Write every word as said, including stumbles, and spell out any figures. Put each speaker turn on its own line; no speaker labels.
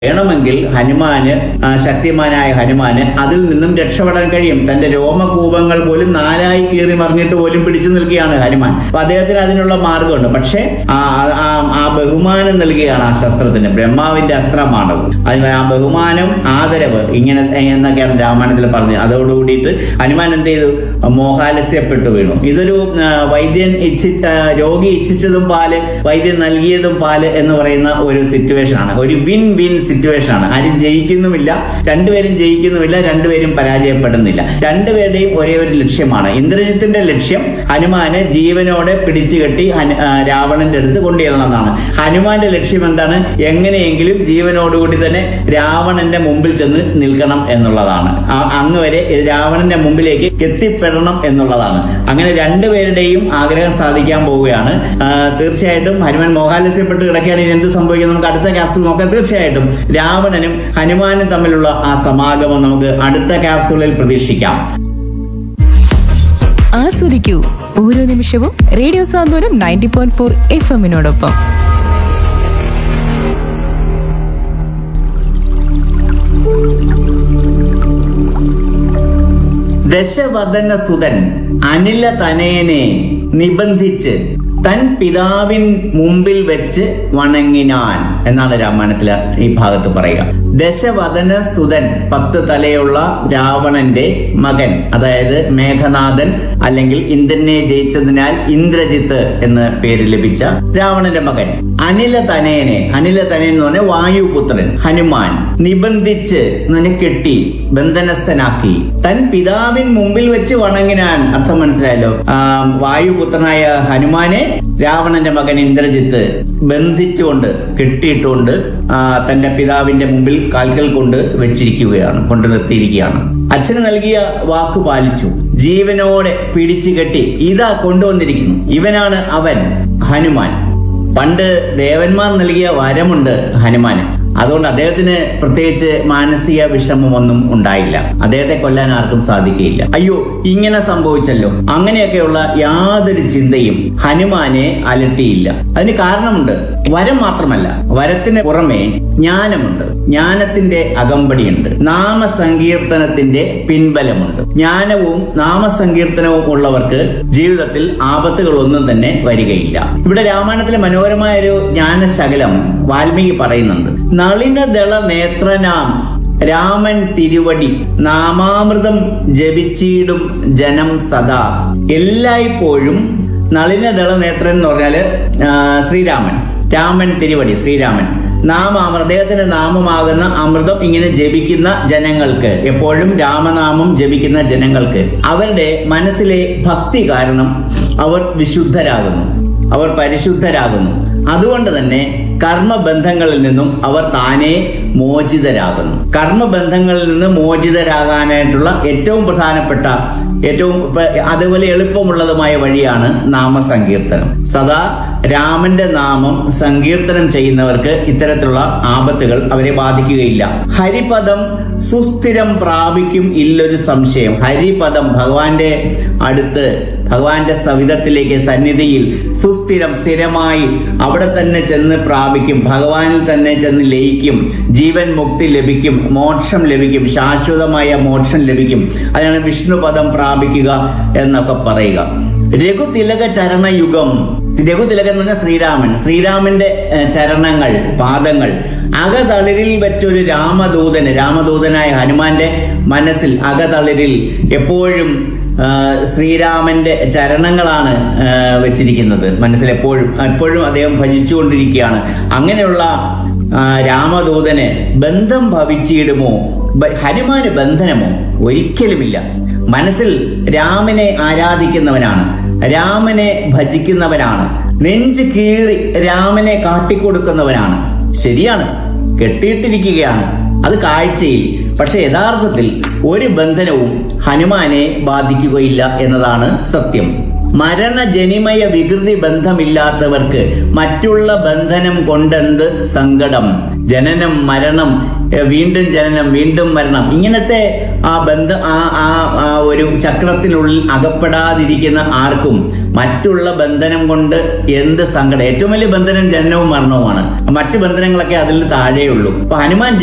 വേണമെങ്കിൽ ഹനുമാന് ശക്തിമാനായ ഹനുമാന് അതിൽ നിന്നും രക്ഷപ്പെടാൻ കഴിയും. തന്റെ രോമകൂപങ്ങൾ പോലും നാലായി കീറി മറിഞ്ഞിട്ട് പോലും പിടിച്ചു നിൽക്കുകയാണ് ഹനുമാൻ. അപ്പൊ അദ്ദേഹത്തിന് അതിനുള്ള മാർഗമുണ്ട്. പക്ഷെ ആ ബഹുമാനം നൽകുകയാണ് ആ ശസ്ത്രത്തിന്. ബ്രഹ്മാവിന്റെ അസ്ത്രമാണത്. അതിന് ആ ബഹുമാനം, ആദരവ് ഇങ്ങനെ എന്നൊക്കെയാണ് രാമായണത്തിൽ പറഞ്ഞത്. അതോടുകൂടിയിട്ട് ഹനുമാൻ എന്ത് ചെയ്തു? മോഹാലസ്യപ്പെട്ടു വീണു. ഇതൊരു വൈദ്യൻ ഇച്ഛി രോഗി ഇച്ഛിച്ചതും പാല്, വൈദ്യൻ നൽകിയതും പാല് എന്ന് പറയുന്ന ഒരു സിറ്റുവേഷൻ ആണ്. ഒരു വിൻ വിൻ സിറ്റുവേഷൻ ആണ്. ആരും ജയിക്കുന്നുമില്ല, രണ്ടുപേരും ജയിക്കുന്നുമില്ല, രണ്ടുപേരും പരാജയപ്പെടുന്നില്ല. രണ്ടുപേരുടെയും ഒരേ ഒരു ലക്ഷ്യമാണ്. ഇന്ദ്രജിത്തിന്റെ ലക്ഷ്യം ഹനുമാനെ ജീവനോടെ പിടിച്ചു കെട്ടി രാവണന്റെ അടുത്ത് കൊണ്ടുവരണമെന്നാണ്. ഹനുമാന്റെ ലക്ഷ്യം എന്താണ്? എങ്ങനെയെങ്കിലും ജീവനോടുകൂടി തന്നെ രാവണന്റെ മുമ്പിൽ ചെന്ന് നിൽക്കണം എന്നുള്ളതാണ്. അങ്ങ് വരെ രാവണന്റെ മുമ്പിലേക്ക് എത്തിപ്പെടണം എന്നുള്ളതാണ്. അങ്ങനെ രണ്ടുപേരുടെയും ആഗ്രഹം സാധിക്കാൻ പോവുകയാണ്. തീർച്ചയായിട്ടും ഹനുമാൻ മോഹാലസ്യപ്പെട്ട് കിടക്കുകയാണെങ്കിൽ എന്ത് സംഭവിക്കും? നമുക്ക് അടുത്ത ക്യാപ്സൂൾ നോക്കാം. തീർച്ചയായിട്ടും രാവണനും ഹനുമാനും തമ്മിലുള്ള ആ സമാഗമം നമുക്ക് അടുത്ത ക്യാപ്സൂളിൽ പ്രതീക്ഷിക്കാം.
ആസ്വദിക്കൂ ഓരോ നിമിഷവും റേഡിയോ സാന്ത്വനം ninety point four F എമ്മിനോടൊപ്പം.
ദശവദന Sudan Anila തനയനെ നിബന്ധിച്ച് തൻ പിതാവിൻ മുമ്പിൽ വെച്ച് വണങ്ങിനാൻ എന്നാണ് രാമായണത്തിലെ ഈ ഭാഗത്ത് പറയുക. ദശവദന സുതൻ, പത്ത് തലയുള്ള രാവണന്റെ മകൻ, അതായത് മേഘനാഥൻ അല്ലെങ്കിൽ ഇന്ദ്രനെ ജയിച്ചതിനാൽ ഇന്ദ്രജിത്ത് എന്ന് പേര് ലഭിച്ച രാവണന്റെ മകൻ അനില തനയനെ, അനില തനയൻ എന്ന് പറഞ്ഞാൽ വായുപുത്രൻ ഹനുമാൻ, നിബന്ധിച്ച് എന്നെ കെട്ടി ബന്ധനസ്ഥനാക്കി തൻ പിതാവിൻ മുമ്പിൽ വെച്ച് വണങ്ങിനാൻ. അർത്ഥം മനസ്സിലായല്ലോ. വായുപുത്രനായ ഹനുമാനെ രാവണന്റെ മകൻ ഇന്ദ്രജിത്ത് ബന്ധിച്ചുകൊണ്ട് കെട്ടിയിട്ടുകൊണ്ട് തന്റെ പിതാവിന്റെ മുമ്പിൽ കാൽക്കൽ കൊണ്ട് വെച്ചിരിക്കുകയാണ്, കൊണ്ട് നിർത്തിയിരിക്കുകയാണ്. അച്ഛന് നൽകിയ വാക്ക് പാലിച്ചു, ജീവനോടെ പിടിച്ചു കെട്ടി ഇതാ കൊണ്ടുവന്നിരിക്കുന്നു. ഇവനാണ് അവൻ, ഹനുമാൻ. പണ്ട് ദേവന്മാർ നൽകിയ വരമുണ്ട് ഹനുമാന്. അതുകൊണ്ട് അദ്ദേഹത്തിന് പ്രത്യേകിച്ച് മാനസിക വിഷമമൊന്നും ഉണ്ടായില്ല. അദ്ദേഹത്തെ കൊല്ലാൻ ആർക്കും സാധിക്കുകയില്ല. അയ്യോ ഇങ്ങനെ സംഭവിച്ചല്ലോ, അങ്ങനെയൊക്കെയുള്ള യാതൊരു ചിന്തയും ഹനുമാനെ അലട്ടിയില്ല. അതിന് കാരണമുണ്ട്. വരം മാത്രമല്ല, വരത്തിന് പുറമെ ജ്ഞാനമുണ്ട്, ജ്ഞാനത്തിന്റെ അകമ്പടിയുണ്ട്, നാമസങ്കീർത്തനത്തിന്റെ പിൻബലമുണ്ട്. ജ്ഞാനവും നാമസങ്കീർത്തനവും ഉള്ളവർക്ക് ജീവിതത്തിൽ ആപത്തുകളൊന്നും തന്നെ വരികയില്ല. ഇവിടെ രാമായണത്തിലെ മനോഹരമായ ഒരു ജ്ഞാനശകലം വാൽമീകി പറയുന്നുണ്ട്. നളിനദള നേത്രനാം രാമൻ തിരുവടി നാമാമൃതം ജപിച്ചിടും ജനം സദാ. എല്ലായ്പ്പോഴും നളിനദള നേത്രൻ എന്ന് പറഞ്ഞാല് ശ്രീരാമൻ, രാമൻ തിരുവടി, ശ്രീരാമൻ നാമാമൃതം, അദ്ദേഹത്തിന്റെ നാമമാകുന്ന അമൃതം ഇങ്ങനെ ജപിക്കുന്ന ജനങ്ങൾക്ക്, എപ്പോഴും രാമനാമം ജപിക്കുന്ന ജനങ്ങൾക്ക് അവരുടെ മനസ്സിലെ ഭക്തി കാരണം അവർ വിശുദ്ധരാകുന്നു, അവർ പരിശുദ്ധരാകുന്നു. അതുകൊണ്ട് തന്നെ കർമ്മബന്ധങ്ങളിൽ നിന്നും അവർ താനെ മോചിതരാകുന്നു. കർമ്മബന്ധങ്ങളിൽ നിന്ന് മോചിതരാകാനായിട്ടുള്ള ഏറ്റവും പ്രധാനപ്പെട്ട, ഏറ്റവും അതുപോലെ എളുപ്പമുള്ളതുമായ വഴിയാണ് നാമസങ്കീർത്തനം. സദാ രാമന്റെ നാമം സങ്കീർത്തനം ചെയ്യുന്നവർക്ക് ഇത്തരത്തിലുള്ള ആപത്തുകൾ അവരെ ബാധിക്കുകയില്ല. ഹരിപദം സുസ്ഥിരം പ്രാപിക്കും ഇല്ലൊരു സംശയം. ഹരിപദം, ഭഗവാന്റെ അടുത്ത്, ഭഗവാന്റെ സവിധത്തിലേക്ക്, സന്നിധിയിൽ സുസ്ഥിരം, സ്ഥിരമായി അവിടെ തന്നെ ചെന്ന് പ്രാപിക്കും, ഭഗവാനിൽ തന്നെ ചെന്ന് ലയിക്കും, ജീവൻ മുക്തി ലഭിക്കും, മോക്ഷം ലഭിക്കും, ശാശ്വതമായ മോക്ഷം ലഭിക്കും. അതിനാണ് വിഷ്ണുപദം പ്രാപിക്കുക എന്നൊക്കെ പറയുക. രഘുതിലക ചരണയുഗം, രഘുതിലകൻ എന്ന് പറഞ്ഞാൽ ശ്രീരാമൻ, ശ്രീരാമന്റെ ചരണങ്ങൾ, പാദങ്ങൾ അകതളിരിൽ വെച്ചൊരു രാമദൂതന്, രാമദൂതനായ ഹനുമാന്റെ മനസ്സിൽ അകതളിരിൽ എപ്പോഴും ശ്രീരാമന്റെ ചരണങ്ങളാണ് വെച്ചിരിക്കുന്നത്. മനസ്സിൽ എപ്പോഴും എപ്പോഴും അദ്ദേഹം ഭജിച്ചുകൊണ്ടിരിക്കുകയാണ്. അങ്ങനെയുള്ള രാമദൂതന് ബന്ധം ഭവിച്ചിടുമോ? ഹനുമാന് ബന്ധനമോ? ഒരിക്കലുമില്ല. മനസ്സിൽ രാമനെ ആരാധിക്കുന്നവനാണ്, രാമനെ ഭജിക്കുന്നവനാണ്, നെഞ്ച് കീറി രാമനെ കാട്ടിക്കൊടുക്കുന്നവനാണ്. ശരിയാണ്, കെട്ടിയിട്ടിരിക്കുകയാണ്, അത് കാഴ്ചയിൽ. പക്ഷെ യഥാർത്ഥത്തിൽ ഒരു ബന്ധനവും ഹനുമാനെ ബാധിക്കുകയില്ല എന്നതാണ് സത്യം. മരണജനിമയ വികൃതി ബന്ധമില്ലാത്തവർക്ക് മറ്റുള്ള ബന്ധനം കൊണ്ടെന്ത് സങ്കടം. ജനനം, മരണം, വീണ്ടും ജനനം, വീണ്ടും മരണം, ഇങ്ങനത്തെ ആ ബന്ധ ആ ആ ആ ഒരു ചക്രത്തിനുള്ളിൽ അകപ്പെടാതിരിക്കുന്ന ആർക്കും മറ്റുള്ള ബന്ധനം കൊണ്ട് എന്ത് സങ്കടം. ഏറ്റവും വലിയ ബന്ധനം ജനനവും മരണവുമാണ്. മറ്റു ബന്ധനങ്ങളൊക്കെ അതിൽ താഴെയുള്ളൂ. അപ്പൊ ഹനുമാൻ